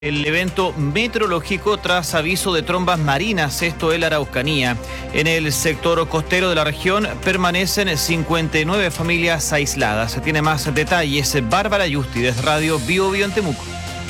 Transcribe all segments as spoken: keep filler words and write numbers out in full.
El evento meteorológico tras aviso de trombas marinas, esto en la Araucanía. En el sector costero de la región permanecen cincuenta y nueve familias aisladas. Se tiene más detalles. Bárbara Yustides, Radio Bio Bio en Temuco.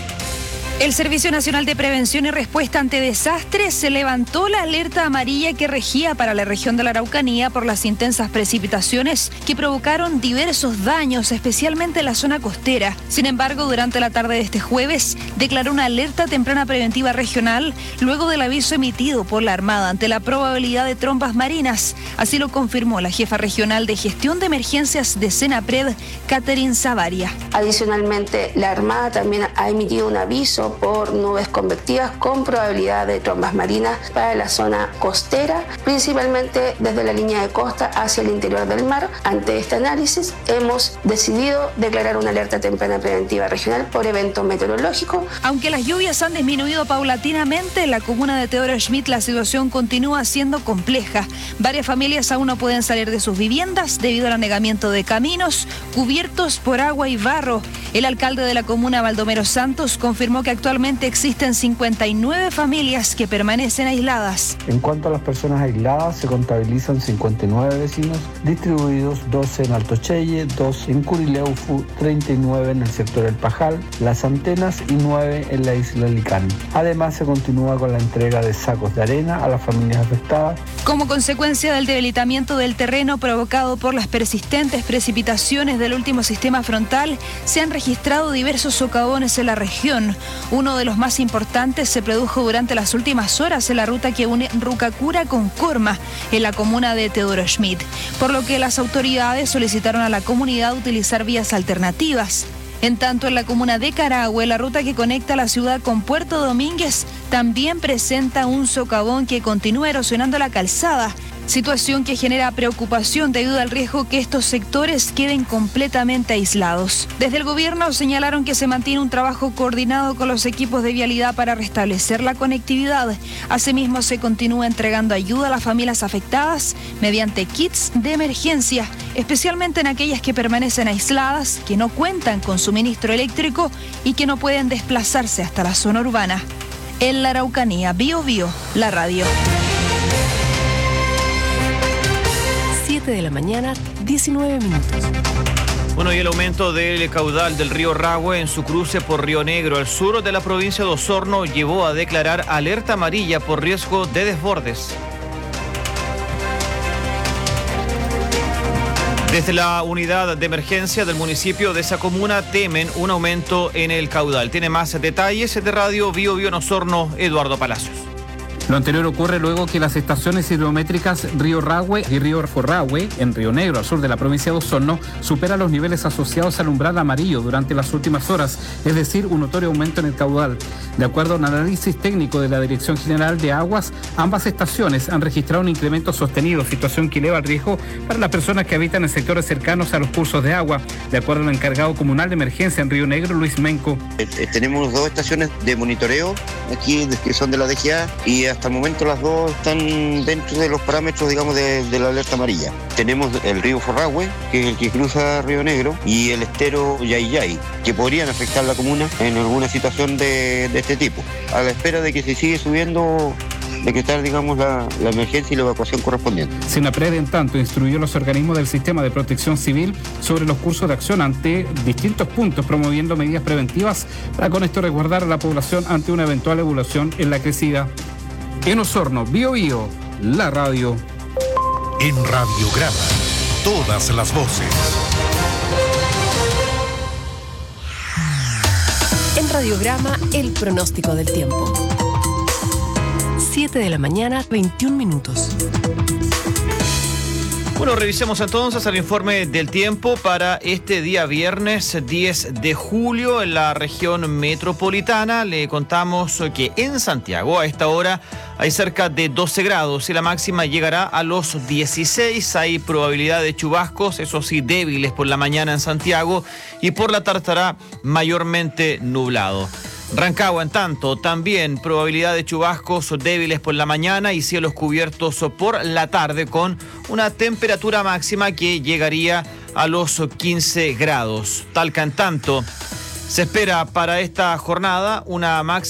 El Servicio Nacional de Prevención y Respuesta ante Desastres se levantó la alerta amarilla que regía para la región de la Araucanía por las intensas precipitaciones que provocaron diversos daños, especialmente en la zona costera. Sin embargo, durante la tarde de este jueves, declaró una alerta temprana preventiva regional luego del aviso emitido por la Armada ante la probabilidad de trombas marinas. Así lo confirmó la jefa regional de gestión de emergencias de Senapred, Catherine Savaria. Adicionalmente, la Armada también ha emitido un aviso por nubes convectivas con probabilidad de trombas marinas para la zona costera, principalmente desde la línea de costa hacia el interior del mar. Ante este análisis, hemos decidido declarar una alerta temprana preventiva regional por evento meteorológico. Aunque las lluvias han disminuido paulatinamente, en la comuna de Teodoro Schmidt la situación continúa siendo compleja. Varias familias aún no pueden salir de sus viviendas debido al anegamiento de caminos cubiertos por agua y barro. El alcalde de la comuna, Baldomero Santos, confirmó que actualmente existen cincuenta y nueve familias que permanecen aisladas. En cuanto a las personas aisladas, se contabilizan cincuenta y nueve vecinos, distribuidos doce en Alto Cheye, dos en Curileufu, treinta y nueve en el sector El Pajal, Las Antenas y nueve en la isla Licán. Además, se continúa con la entrega de sacos de arena a las familias afectadas. Como consecuencia del debilitamiento del terreno provocado por las persistentes precipitaciones del último sistema frontal, se han registrado diversos socavones en la región. Uno de los más importantes se produjo durante las últimas horas en la ruta que une Rucacura con Corma, en la comuna de Teodoro Schmidt, por lo que las autoridades solicitaron a la comunidad utilizar vías alternativas. En tanto, en la comuna de Carahue, la ruta que conecta la ciudad con Puerto Domínguez también presenta un socavón que continúa erosionando la calzada, situación que genera preocupación debido al riesgo que estos sectores queden completamente aislados. Desde el gobierno señalaron que se mantiene un trabajo coordinado con los equipos de vialidad para restablecer la conectividad. Asimismo, se continúa entregando ayuda a las familias afectadas mediante kits de emergencia, especialmente en aquellas que permanecen aisladas, que no cuentan con suministro eléctrico y que no pueden desplazarse hasta la zona urbana. En la Araucanía, Bio Bio, la radio. siete de la mañana, diecinueve minutos. Bueno, y el aumento del caudal del río Rahue en su cruce por Río Negro al sur de la provincia de Osorno llevó a declarar alerta amarilla por riesgo de desbordes. Desde la unidad de emergencia del municipio de esa comuna temen un aumento en el caudal. Tiene más detalles de Radio Bio Bio en Osorno, Eduardo Palacios. Lo anterior ocurre luego que las estaciones hidrométricas Río Rahue y Río Forrahue, en Río Negro, al sur de la provincia de Osorno, superan los niveles asociados al umbral amarillo durante las últimas horas, es decir, un notorio aumento en el caudal. De acuerdo a un análisis técnico de la Dirección General de Aguas, ambas estaciones han registrado un incremento sostenido, situación que eleva el riesgo para las personas que habitan en sectores cercanos a los cursos de agua, de acuerdo al encargado comunal de emergencia en Río Negro, Luis Menco. Eh, tenemos dos estaciones de monitoreo aquí que son de la D G A y hasta el momento las dos están dentro de los parámetros, digamos, de, de la alerta amarilla. Tenemos el río Forrahue, que es el que cruza Río Negro, y el estero Yayay, que podrían afectar la comuna en alguna situación de, de este tipo. A la espera de que se sigue subiendo, decretar, digamos, la, la emergencia y la evacuación correspondiente. Senapred, en tanto, instruyó a los organismos del sistema de protección civil sobre los cursos de acción ante distintos puntos, promoviendo medidas preventivas para con esto resguardar a la población ante una eventual evolución en la crecida. En Osorno, Bio Bio, la radio. En Radiograma, todas las voces. En Radiograma, el pronóstico del tiempo. siete de la mañana, veintiún minutos. Bueno, revisemos entonces el informe del tiempo para este día viernes diez de julio en la región metropolitana. Le contamos que en Santiago a esta hora hay cerca de doce grados y la máxima llegará a los dieciséis. Hay probabilidad de chubascos, eso sí, débiles por la mañana en Santiago y por la tarde estará mayormente nublado. Rancagua, en tanto, también probabilidad de chubascos débiles por la mañana y cielos cubiertos por la tarde con una temperatura máxima que llegaría a los quince grados. Talca, en tanto, Se espera para esta jornada una máxima